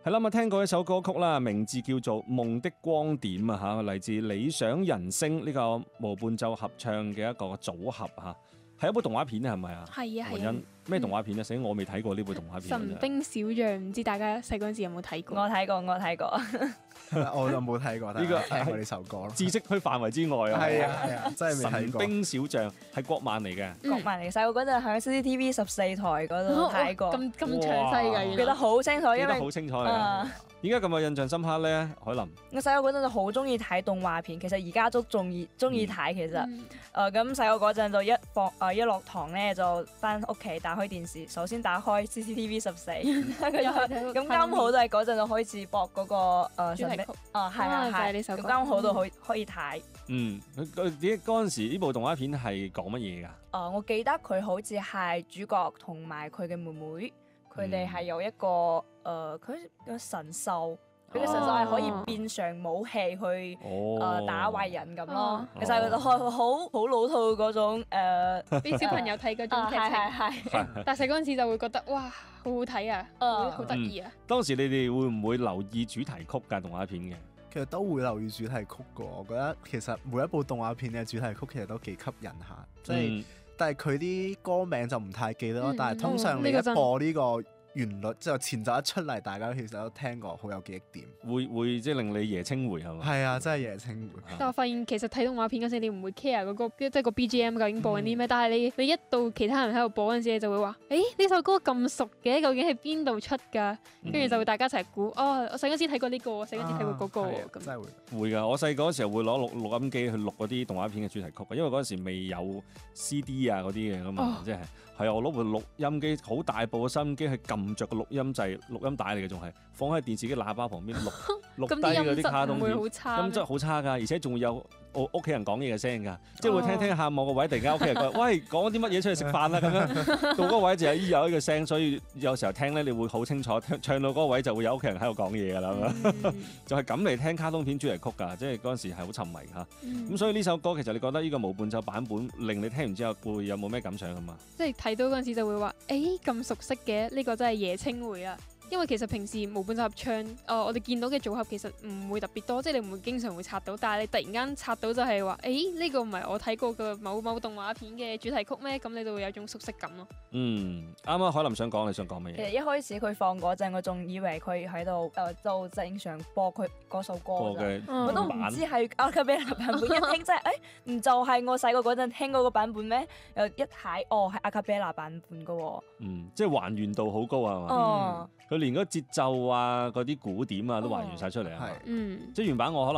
係啦，聽過一首歌曲啦，名字叫做《夢的光點》啊嚇，嚟自理想人聲呢個無伴奏合唱嘅一個組合嚇，係一部動畫片係咪啊？ 係啊係啊。 雲欣咩動畫片啊？死我未睇過呢部動畫片。 神兵小將，唔知大家細嗰陣時有冇睇過？ 我睇過。 我就冇睇過，呢個聽過呢首歌咯。 知識區範圍之外啊！ 係啊，真係未睇過。 神兵小將係國漫嚟嘅， 國漫嚟。細個嗰陣喺 CCTV 14台嗰度睇過。 咁詳細㗎， 記得好清楚，因為好清楚嘅。點解咁有印象深刻咧？海琳， 我細個嗰陣就好中意睇動畫片，其實而家都中意睇。其實咁細個嗰陣就一落堂咧就翻屋企打開電視，首先打開 CCTV 14，咁啱好都係嗰陣就開始播嗰個主題曲。 係呢首歌，咁啱好都可以睇。 嗰陣時呢部動畫片係講乜嘢㗎？ 我記得佢好似係主角同埋佢嘅妹妹，佢哋係有一個佢個神獸。佢嘅神獸係可以變成武器去打壞人咁咯。其實佢好老套嗰種俾小朋友睇嗰種劇情。係。但係細嗰陣時就會覺得哇，好好睇啊，好得意啊。 當時你哋會唔會留意主題曲㗎動畫片嘅？ 其實都會留意主題曲㗎。我覺得其實每一部動畫片嘅主題曲其實都幾吸引下，即係但係佢啲歌名就唔太記得咯。但係通常你一播呢個旋律之後前奏一出嚟，大家其實都聽過，好有記憶點。 會即係令你爺青回係嘛？ 係啊，真係爺青回。 但我發現其實睇動畫片嗰時，你唔會 care 嗰個即係個 BGM 究竟播緊啲咩，但係你一到其他人喺度播嗰陣時，你就會話：誒呢首歌咁熟嘅，究竟係邊度出㗎？跟住就會大家一齊估。我細嗰時睇過呢個，細嗰時睇過嗰個咁。 真係會㗎！我細個嗰時候會攞錄音機去錄嗰啲動畫片嘅主題曲，因為嗰陣時未有 CD 啊嗰啲嘅咁嘛，即係啊！我攞部錄音機好大部嘅收音機去撳着個錄音掣、錄音帶嚟嘅，仲係放喺電視機喇叭旁邊錄低嗰啲卡通片，音質好差㗎，而且仲會有屋企人講嘢嘅聲㗎，即係會聽下某個位突然間屋企人講：喂，講啲乜嘢出去食飯啦咁樣，到嗰個位就有呢個聲，所以有時候聽咧你會好清楚，唱到嗰個位就會有屋企人喺度講嘢㗎啦，就係咁嚟聽卡通片主題曲㗎，即係嗰陣時係好沉迷嚇。咁所以呢首歌其實你覺得呢個無伴奏版本令你聽完之後會有冇咩感想咁啊？ 即係睇到嗰陣時就會話：誒咁熟悉嘅呢個真係爺青回啊！因為其實平時無伴奏合唱，我哋見到嘅組合其實唔會特別多，即係你唔會經常會刷到，但係你突然間刷到就係話，呢個唔係我睇過嘅某動畫片嘅主題曲咩？咁你就會有種熟悉感咯。 啱啱海琳想講，你想講乜嘢？ 其實一開始佢放嗰陣，我仲以為佢喺度就正常播佢嗰首歌咋，我都唔知係阿卡貝拉版本。一聽真係，唔就係我細個嗰陣聽嗰個版本咩？又一睇，係阿卡貝拉版本噶喎。 即係還原度好高啊嘛。佢連嗰節奏啊、嗰啲鼓點啊都還原晒出嚟啊。即係原版我可能。